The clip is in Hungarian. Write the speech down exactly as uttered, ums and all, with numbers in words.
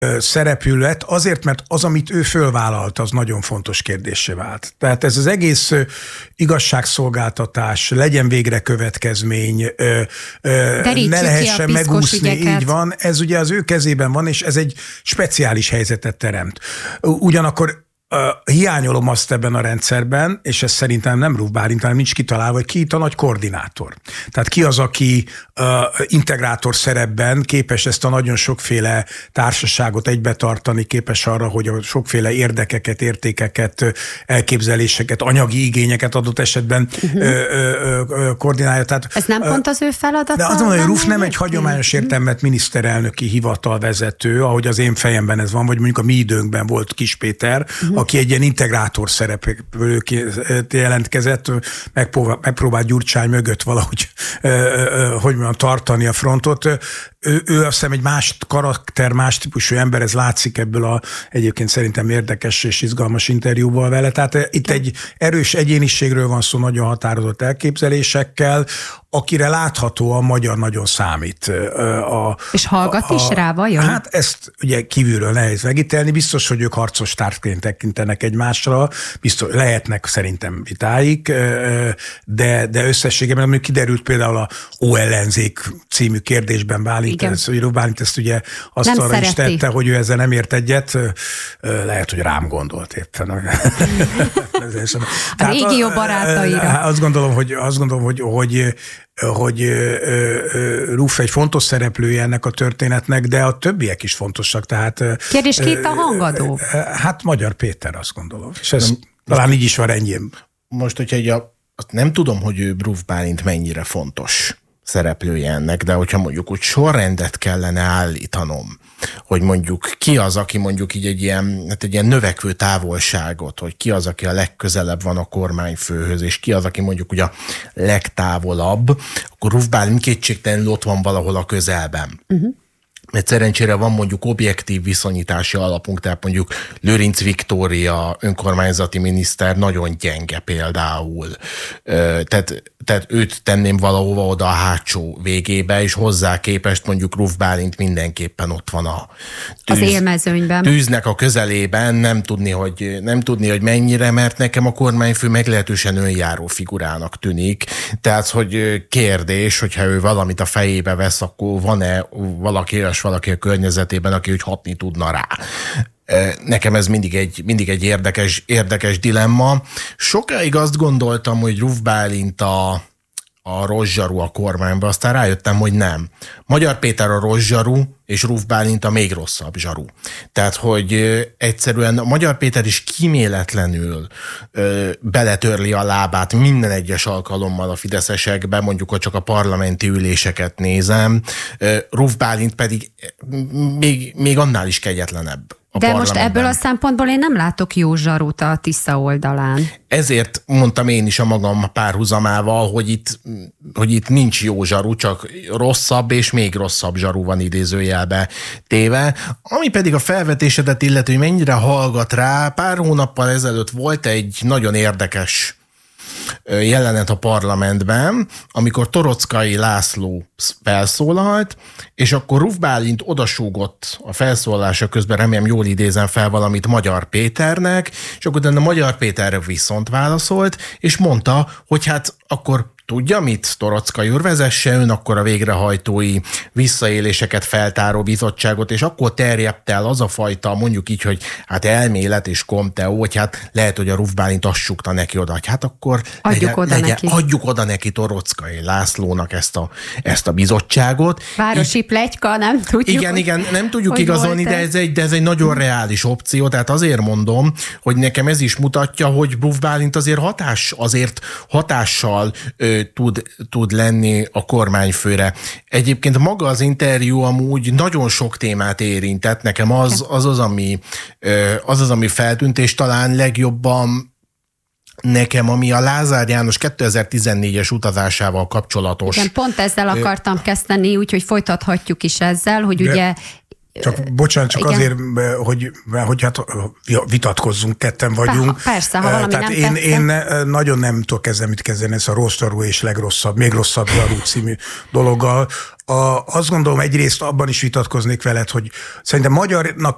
szerepület, azért, mert az, amit ő fölvállalt, az nagyon fontos kérdéssé vált. Tehát ez az egész igazságszolgáltatás, legyen végre következmény, ne lehessen megúszni, így van, ez ugye az ő kezében van, és ez egy speciális helyzetet teremt. Ugyanakkor Uh, hiányolom azt ebben a rendszerben, és ez szerintem nem Ruf Bálint, hanem nincs kitalálva, hogy ki itt a nagy koordinátor. Tehát ki az, aki uh, integrátor szerepben képes ezt a nagyon sokféle társaságot egybe tartani, képes arra, hogy a sokféle érdekeket, értékeket, elképzeléseket, anyagi igényeket adott esetben uh-huh. uh, uh, uh, koordinálja. Tehát, ez nem uh, pont az ő feladata? De azt mondom, hogy Ruf nem egy hagyományos értelmet miniszterelnöki hivatalvezető, ahogy az én fejemben ez van, vagy mondjuk a mi időnkben volt Kiss Péter, uh-huh. aki egy ilyen integrátor szereplő jelentkezett, megpróbált Gyurcsány mögött valahogy hogy mondjam, tartani a frontot. Ő, ő azt hiszem egy más karakter, más típusú ember, ez látszik ebből a egyébként szerintem érdekes és izgalmas interjúból vele. Tehát itt egy erős egyéniségről van szó, nagyon határozott elképzelésekkel, akire láthatóan magyar nagyon számít. A, és hallgat a, is rá, vajon? Hát ezt ugye kívülről nehéz megítélni, biztos, hogy ők harcos társként tekintenek egymásra, biztos, lehetnek szerintem vitáik, de, de összességében, ami kiderült például a Ó ellenzék című kérdésben Bálint, ez, hogy Ruf Bálint ezt ugye azt arra is tette, hogy ő ezzel nem ért egyet, lehet, hogy rám gondolt éppen. A régió barátaira. Azt gondolom, hogy, azt gondolom, hogy, hogy hogy Ruf egy fontos szereplője ennek a történetnek, de a többiek is fontosak. Tehát, kérdés, ki itt a hangadó? Hát Magyar Péter, azt gondolom. És ez nem, talán most, így is van enyém. Most, hogyha egy a, azt nem tudom, hogy ő Ruf Bálint mennyire fontos szereplője ennek, de hogyha mondjuk úgy sorrendet kellene állítanom, hogy mondjuk ki az, aki mondjuk így egy ilyen, hát egy ilyen növekvő távolságot, hogy ki az, aki a legközelebb van a kormányfőhöz, és ki az, aki mondjuk ugye a legtávolabb, akkor Ruf Bálint kétségtelenül ott van valahol a közelben. Uh-huh. Mert szerencsére van mondjuk objektív viszonyítási alapunk, tehát mondjuk Lőrinc Viktória önkormányzati miniszter nagyon gyenge például. Tehát, tehát őt tenném valahova oda a hátsó végébe, és hozzá képest mondjuk Ruf Bálint mindenképpen ott van a tűz, az élmezőnyben. Tűznek a közelében, nem tudni, hogy, nem tudni, hogy mennyire, mert nekem a kormányfő meglehetősen önjáró figurának tűnik. Tehát, hogy kérdés, hogyha ő valamit a fejébe vesz, akkor van-e valaki valaki a környezetében, aki úgy hatni tudna rá. Nekem ez mindig egy, mindig egy érdekes, érdekes dilemma. Sokáig azt gondoltam, hogy Ruf Bálint a, a rossz zsaru a kormányban, aztán rájöttem, hogy nem. Magyar Péter a rossz zsaru, és Ruf Bálint a még rosszabb zsaru. Tehát, hogy egyszerűen a Magyar Péter is kíméletlenül ö, beletörli a lábát minden egyes alkalommal a fideszesekbe, mondjuk, hogy csak a parlamenti üléseket nézem. Ö, Ruf Bálint pedig még, még annál is kegyetlenebb. De most ebből a szempontból én nem látok jó zsarút a Tisza oldalán. Ezért mondtam én is a magam párhuzamával, hogy itt, hogy itt nincs jó zsaru, csak rosszabb és még rosszabb zsaru van idézőjelbe téve. Ami pedig a felvetésedet illeti, hogy mennyire hallgat rá, pár hónappal ezelőtt volt egy nagyon érdekes jelenet a parlamentben, amikor Torockai László felszólalt, és akkor Ruf Bálint odasúgott a felszólalása közben, remélem jól idézem fel valamit Magyar Péternek, és akkor a Magyar Péterre viszont válaszolt, és mondta, hogy hát akkor tudja mit, Torockai úr, vezesse ön akkor a végrehajtói visszaéléseket feltáró bizottságot, és akkor terjedt el az a fajta, mondjuk így, hogy hát elmélet és komteó, hogy hát lehet, hogy a Ruf Bálint azt sukta neki oda, hogy hát akkor adjuk, legyen, oda, legyen, neki. adjuk oda neki Torockai Lászlónak ezt a, ezt a bizottságot. Városi pletyka, nem tudjuk. Igen, igen, nem tudjuk igazolni, de ez, egy, de ez egy nagyon reális opció, tehát azért mondom, hogy nekem ez is mutatja, hogy Ruf Bálint azért hatás, azért hatással ö, Tud, tud lenni a kormányfőre. Egyébként maga az interjú amúgy nagyon sok témát érintett. Nekem az az, az, ami, az, az, ami feltűnt, és talán legjobban nekem, ami a Lázár János kétezer-tizennégyes utazásával kapcsolatos. Igen, pont ezzel akartam kezdeni, úgyhogy folytathatjuk is ezzel, hogy De... ugye Csak bocsánat, csak igen. azért, hogy, hogy hát vitatkozzunk, ketten vagyunk. Persze, ha valami Tehát nem én, tetszett. én nagyon nem tudok ezzel mit kezdeni, ez a rossz zsaru és legrosszabb, még rosszabb zsaru című dologgal. A, azt gondolom, egyrészt abban is vitatkoznék veled, hogy szerintem magyarnak